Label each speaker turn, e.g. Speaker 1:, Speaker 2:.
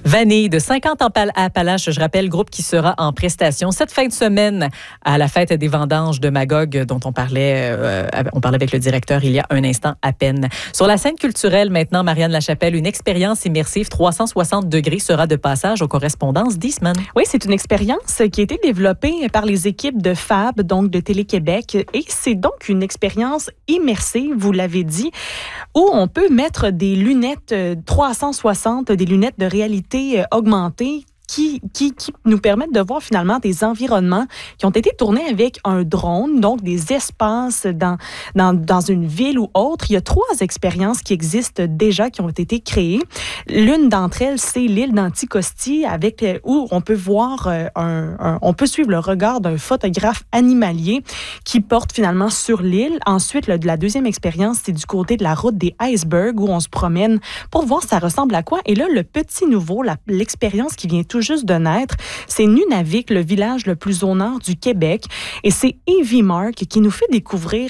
Speaker 1: Vanille de 50 Appalaches, je rappelle, groupe qui sera en prestation cette fin de semaine à la fête des vendanges de Magog dont on parlait avec le directeur il y a un instant à peine. Sur la scène culturelle maintenant, Marianne Lachapelle, une expérience immersive 360 degrés sera de passage aux correspondances d'Eastman.
Speaker 2: Oui, c'est une expérience qui a été développée par les équipes de FAB, donc de Télé-Québec, et c'est donc une expérience immersive, vous l'avez dit, où on peut mettre des lunettes 360, des lunettes de réalité augmentée qui nous permettent de voir finalement des environnements qui ont été tournés avec un drone, donc des espaces dans une ville ou autre. Il y a 3 expériences qui existent déjà, qui ont été créées. L'une d'entre elles, c'est l'île d'Anticosti, où on peut voir, on peut suivre le regard d'un photographe animalier qui porte finalement sur l'île. Ensuite, la deuxième expérience, c'est du côté de la route des icebergs, où on se promène pour voir ça ressemble à quoi. Et là, le petit nouveau, l'expérience qui vient tout juste de naître, c'est Nunavik, le village le plus au nord du Québec. Et c'est Evie Mark qui nous fait découvrir